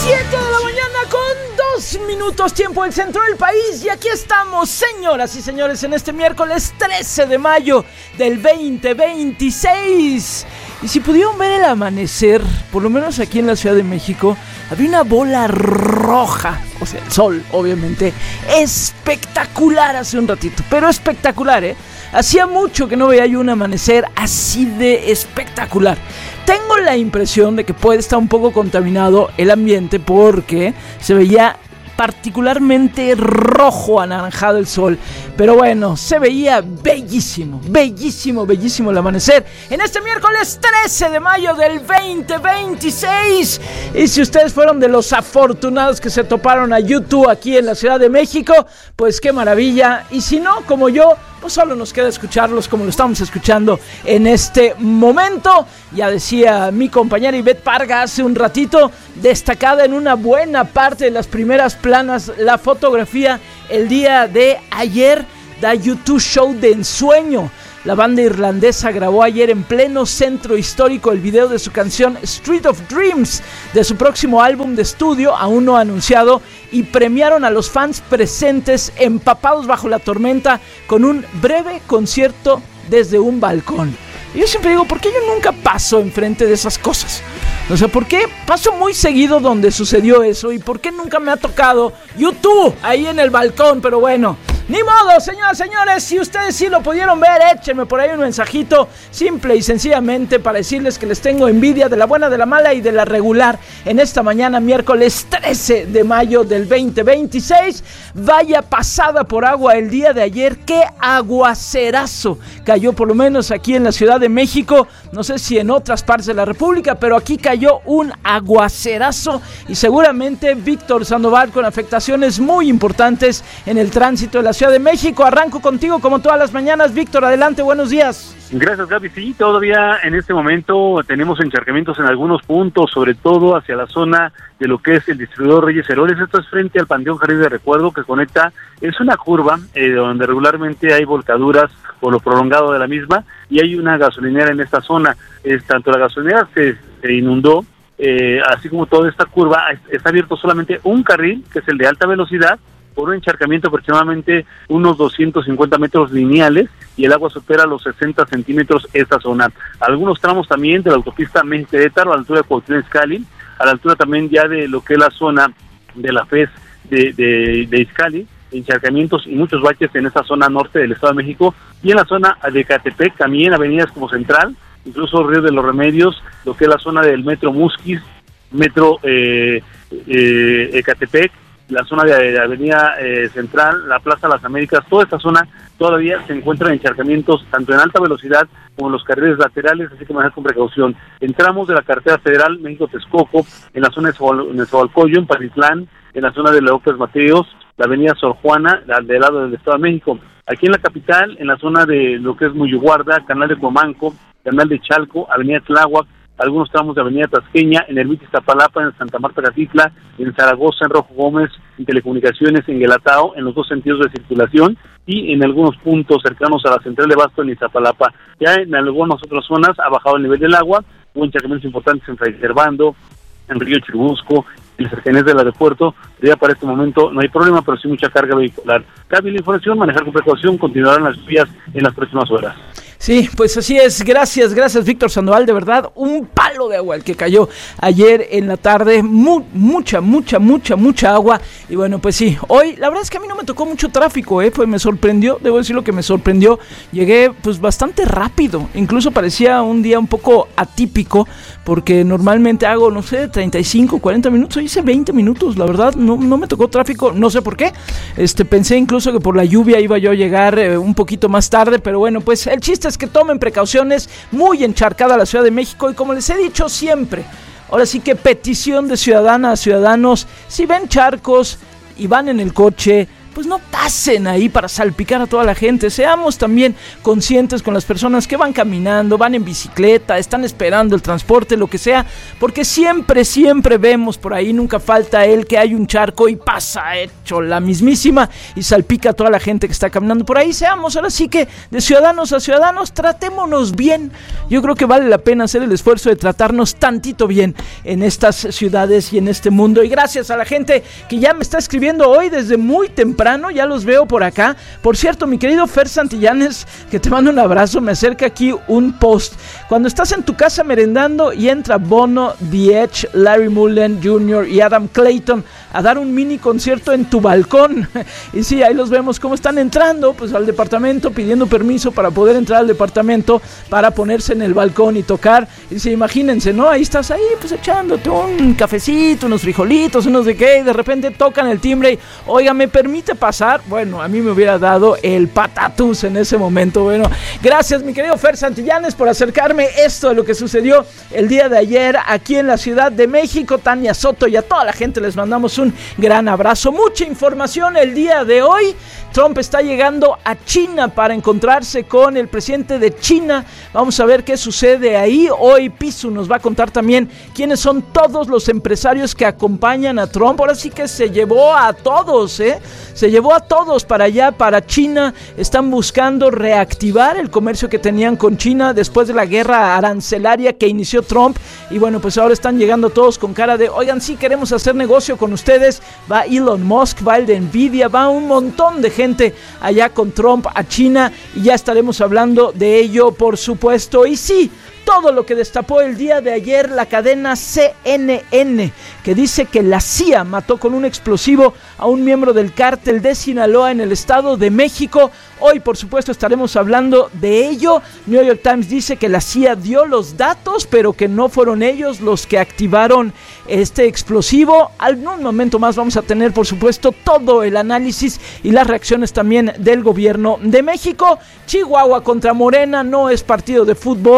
7:02 tiempo del centro del país, y aquí estamos, señoras y señores, en este miércoles 13 de mayo del 2026. Y si pudieron ver el amanecer, por lo menos aquí en la Ciudad de México, había una bola roja, o sea, el sol, obviamente, espectacular hace un ratito, pero espectacular, Hacía mucho que no veía yo un amanecer así de espectacular. Tengo la impresión de que puede estar un poco contaminado el ambiente porque se veía particularmente rojo anaranjado el sol, pero bueno, se veía bellísimo, bellísimo, bellísimo el amanecer en este miércoles 13 de mayo del 2026. Y si ustedes fueron de los afortunados que se toparon a YouTube aquí en la Ciudad de México, pues qué maravilla. Y si no, como yo, pues solo nos queda escucharlos como lo estamos escuchando en este momento. Ya decía mi compañera Ivette Parga hace un ratito, destacada en una buena parte de las primeras planas la fotografía el día de ayer da YouTube Show de ensueño. La banda irlandesa grabó ayer en pleno centro histórico el video de su canción Street of Dreams de su próximo álbum de estudio, aún no anunciado, y premiaron a los fans presentes empapados bajo la tormenta con un breve concierto desde un balcón. Y yo siempre digo, ¿por qué yo nunca paso enfrente de esas cosas? O sea, ¿por qué paso muy seguido donde sucedió eso? ¿Y por qué nunca me ha tocado YouTube ahí en el balcón? Pero bueno, ni modo, señoras y señores. Si ustedes sí lo pudieron ver, échenme por ahí un mensajito simple y sencillamente para decirles que les tengo envidia de la buena, de la mala y de la regular en esta mañana, miércoles 13 de mayo del 2026. Vaya pasada por agua el día de ayer. Qué aguacerazo cayó, por lo menos aquí en la Ciudad de México. No sé si en otras partes de la República, pero aquí cayó un aguacerazo y seguramente Víctor Sandoval con afectaciones muy importantes en el tránsito de la Ciudad de México. Arranco contigo como todas las mañanas. Víctor, adelante, buenos días. Gracias, Gaby. Sí, todavía en este momento tenemos encharcamientos en algunos puntos, sobre todo hacia la zona de lo que es el distribuidor Reyes Heroles. Esto es frente al Panteón Jardín de Recuerdo, que conecta, es una curva donde regularmente hay volcaduras por lo prolongado de la misma, y hay una gasolinera en esta zona. Tanto la gasolinera se inundó, así como toda esta curva, está abierto solamente un carril, que es el de alta velocidad, por un encharcamiento aproximadamente unos 250 metros lineales, y el agua supera los 60 centímetros esta zona. Algunos tramos también de la autopista México-Querétaro, a la altura de Cuautitlán Izcalli, a la altura también ya de lo que es la zona de la FES de Izcalli, encharcamientos y muchos baches en esa zona norte del Estado de México, y en la zona de Ecatepec también avenidas como Central, incluso Río de los Remedios, lo que es la zona del Metro Musquis, Metro Ecatepec, la zona de Avenida Central, la Plaza de las Américas, toda esta zona todavía se encuentran encharcamientos tanto en alta velocidad como en los carriles laterales, así que manejar con precaución. Entramos de la carretera federal México-Texcoco, en la zona de Nezahualcóyotl, en Pantitlán, en la zona de López Mateos, la avenida Sor Juana, del lado del Estado de México. Aquí en la capital, en la zona de lo que es Muyuguarda, Canal de Comanco, Canal de Chalco, avenida Tláhuac, algunos tramos de avenida Tasqueña, en Ermita Iztapalapa, en Santa Marta Catitla, en Zaragoza, en Rojo Gómez, en Telecomunicaciones, en Guelatao, en los dos sentidos de circulación, y en algunos puntos cercanos a la central de Abasto en Iztapalapa. Ya en algunas otras zonas ha bajado el nivel del agua, hubo encharcamientos importantes en Fray Servando, en Río Churubusco, en las cercanías del aeropuerto. Ya para este momento no hay problema, pero sí mucha carga vehicular. Cabe la información, manejar con precaución, continuarán las lluvias en las próximas horas. Sí, pues así es. Gracias Víctor Sandoval, de verdad, un palo de agua el que cayó ayer en la tarde, mucha agua. Y bueno, pues sí, hoy la verdad es que a mí no me tocó mucho tráfico, pues me sorprendió, debo decir lo que me sorprendió. Llegué pues bastante rápido, incluso parecía un día un poco atípico, porque normalmente hago, no sé, 35, 40 minutos, hoy hice 20 minutos, la verdad, no me tocó tráfico, no sé por qué. Pensé incluso que por la lluvia iba yo a llegar un poquito más tarde, pero bueno, pues el chiste es que tomen precauciones, muy encharcada la Ciudad de México, y como les he dicho siempre, ahora sí que petición de ciudadanas, ciudadanos, si ven charcos y van en el coche, pues no hacen ahí para salpicar a toda la gente. Seamos también conscientes con las personas que van caminando, van en bicicleta, están esperando el transporte, lo que sea, porque siempre vemos por ahí, nunca falta el que hay un charco y pasa hecho la mismísima y salpica a toda la gente que está caminando por ahí. Seamos ahora sí que de ciudadanos a ciudadanos, tratémonos bien. Yo creo que vale la pena hacer el esfuerzo de tratarnos tantito bien en estas ciudades y en este mundo. Y gracias a la gente que ya me está escribiendo hoy desde muy temprano, ya los veo por acá. Por cierto, mi querido Fer Santillanes, que te mando un abrazo, me acerca aquí un post. Cuando estás en tu casa merendando y entra Bono, The Edge, Larry Mullen Jr. y Adam Clayton a dar un mini concierto en tu balcón. Y sí, ahí los vemos cómo están entrando pues al departamento, pidiendo permiso para poder entrar al departamento, para ponerse en el balcón y tocar. Y sí, imagínense, ¿no? Ahí estás ahí pues echándote un cafecito, unos frijolitos, unos de qué, y de repente tocan el timbre y, oiga, ¿me permite pasar? Bueno, a mí me hubiera dado el patatús en ese momento. Bueno, gracias mi querido Fer Santillanes por acercarme esto de lo que sucedió el día de ayer aquí en la Ciudad de México. Tania Soto y a toda la gente les mandamos un gran abrazo. Mucha información el día de hoy. Trump está llegando a China para encontrarse con el presidente de China. Vamos a ver qué sucede ahí. Hoy Pisu nos va a contar también quiénes son todos los empresarios que acompañan a Trump. Ahora sí que se llevó a todos, se llevó a todos para allá, para China. Están buscando reactivar el comercio que tenían con China después de la guerra arancelaria que inició Trump. Y bueno, pues ahora están llegando todos con cara de, oigan, sí queremos hacer negocio con ustedes. Va Elon Musk, va el de Nvidia, va un montón de gente allá con Trump a China, y ya estaremos hablando de ello, por supuesto. Y sí, todo lo que destapó el día de ayer la cadena CNN, que dice que la CIA mató con un explosivo a un miembro del cártel de Sinaloa en el Estado de México. Hoy, por supuesto, estaremos hablando de ello. New York Times dice que la CIA dio los datos, pero que no fueron ellos los que activaron este explosivo. En un momento más vamos a tener, por supuesto, todo el análisis y las reacciones también del gobierno de México. Chihuahua contra Morena no es partido de fútbol.